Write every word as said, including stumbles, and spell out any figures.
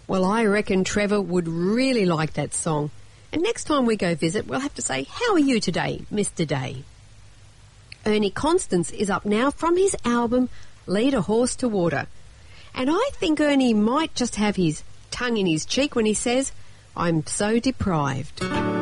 Well, I reckon Trevor would really like that song. And next time we go visit, we'll have to say, how are you today, Mister Day? Ernie Constance is up now from his album, Lead a Horse to Water. And I think Ernie might just have his tongue in his cheek when he says, I'm so deprived.